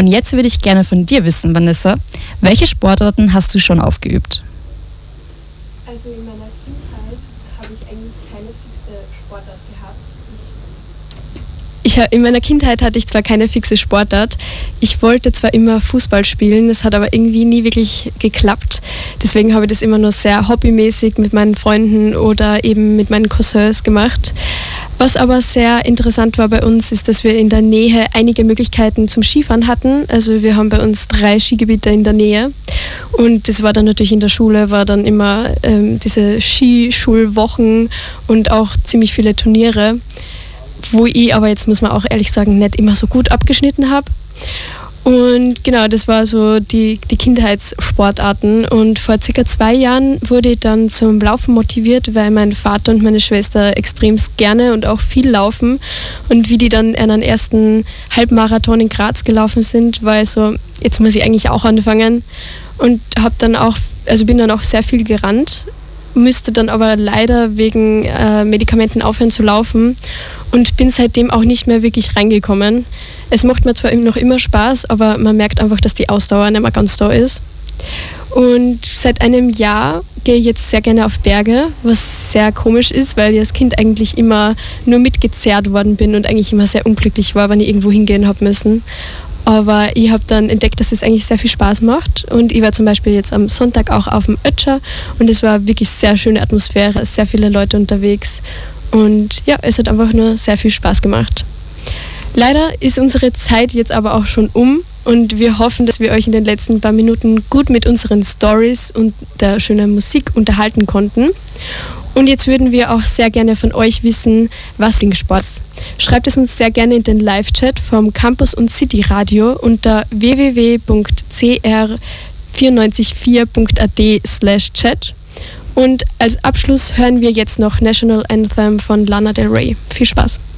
jetzt würde ich gerne von dir wissen, Vanessa, welche Sportarten hast du schon ausgeübt? Also in meiner Kindheit habe ich eigentlich keine fixe Sportart gehabt. In meiner Kindheit hatte ich zwar keine fixe Sportart. Ich wollte zwar immer Fußball spielen, das hat aber irgendwie nie wirklich geklappt. Deswegen habe ich das immer nur sehr hobbymäßig mit meinen Freunden oder eben mit meinen Cousins gemacht. Was aber sehr interessant war bei uns, ist, dass wir in der Nähe einige Möglichkeiten zum Skifahren hatten. Also wir haben bei uns 3 Skigebiete in der Nähe. Und das war dann natürlich in der Schule, war dann immer diese Skischulwochen und auch ziemlich viele Turniere, wo ich aber jetzt, muss man auch ehrlich sagen, nicht immer so gut abgeschnitten habe. Und genau, das war so die Kindheitssportarten. Und vor ca. 2 Jahren wurde ich dann zum Laufen motiviert, weil mein Vater und meine Schwester extrem gerne und auch viel laufen. Und wie die dann einen ersten Halbmarathon in Graz gelaufen sind, war ich so, jetzt muss ich eigentlich auch anfangen. Und bin dann auch sehr viel gerannt, müsste dann aber leider wegen Medikamenten aufhören zu laufen und bin seitdem auch nicht mehr wirklich reingekommen. Es macht mir zwar noch immer Spaß, aber man merkt einfach, dass die Ausdauer nicht mehr ganz da ist. Und seit einem Jahr gehe ich jetzt sehr gerne auf Berge, was sehr komisch ist, weil ich als Kind eigentlich immer nur mitgezerrt worden bin und eigentlich immer sehr unglücklich war, wenn ich irgendwo hingehen habe müssen. Aber ich habe dann entdeckt, dass es eigentlich sehr viel Spaß macht. Und ich war zum Beispiel jetzt am Sonntag auch auf dem Ötscher und es war wirklich sehr schöne Atmosphäre, sehr viele Leute unterwegs. Und ja, es hat einfach nur sehr viel Spaß gemacht. Leider ist unsere Zeit jetzt aber auch schon um und wir hoffen, dass wir euch in den letzten paar Minuten gut mit unseren Stories und der schönen Musik unterhalten konnten. Und jetzt würden wir auch sehr gerne von euch wissen, was Sport ist. Schreibt es uns sehr gerne in den Live-Chat vom Campus und City Radio unter www.cr944.at/chat. Und als Abschluss hören wir jetzt noch National Anthem von Lana Del Rey. Viel Spaß!